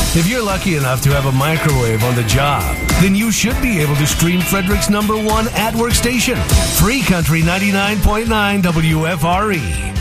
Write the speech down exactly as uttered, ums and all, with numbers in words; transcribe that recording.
If you're lucky enough to have a microwave on the job, then you should be able to stream Frederick's number one at-work station, Free Country ninety-nine point nine W F R E.